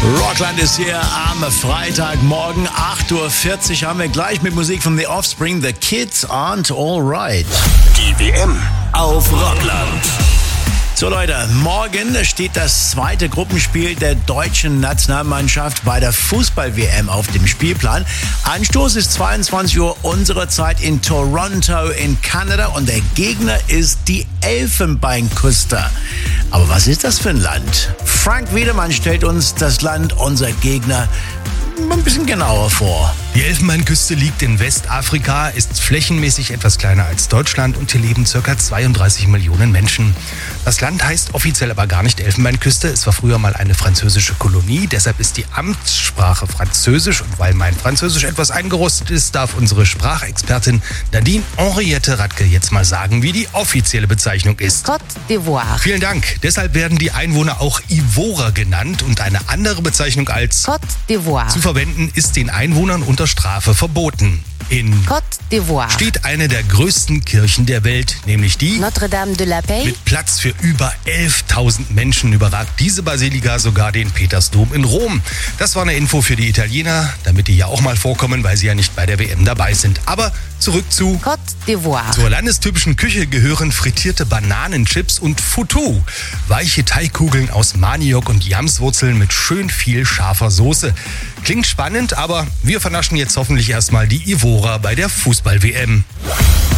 Rockland ist hier am Freitagmorgen, 8:40 Uhr haben wir gleich mit Musik von The Offspring, The Kids Aren't Alright. Die WM auf Rockland. So Leute, morgen steht das zweite Gruppenspiel der deutschen Nationalmannschaft bei der Fußball-WM auf dem Spielplan. Anstoß ist 22 Uhr unserer Zeit in Toronto in Kanada und der Gegner ist die Elfenbeinküste. Aber was ist das für ein Land? Frank Wiedemann stellt uns das Land unserer Gegner ein bisschen genauer vor. Die Elfenbeinküste liegt in Westafrika, ist flächenmäßig etwas kleiner als Deutschland und hier leben ca. 32 Millionen Menschen. Das Land heißt offiziell aber gar nicht Elfenbeinküste. Es war früher mal eine französische Kolonie, deshalb ist die Amtssprache Französisch. Und weil mein Französisch etwas eingerostet ist, darf unsere Sprachexpertin Nadine Henriette Radke jetzt mal sagen, wie die offizielle Bezeichnung ist. Côte d'Ivoire. Vielen Dank. Deshalb werden die Einwohner auch Ivorer genannt und eine andere Bezeichnung als Côte d'Ivoire. zu verwenden ist den Einwohnern unter Strafe verboten. In Côte d'Ivoire. steht eine der größten Kirchen der Welt, nämlich die Notre-Dame de la Paix. mit Platz für über 11.000 Menschen überragt diese Basilika sogar den Petersdom in Rom. Das war eine Info für die Italiener, damit die ja auch mal vorkommen, weil sie ja nicht bei der WM dabei sind. Aber zurück zu Côte d'Ivoire. zur landestypischen Küche gehören frittierte Bananenchips und Foutou. Weiche Teigkugeln aus Maniok und Yamswurzeln mit schön viel scharfer Soße. Klingt spannend, aber wir vernaschen jetzt hoffentlich erstmal die Ivorer bei der Fußball-WM.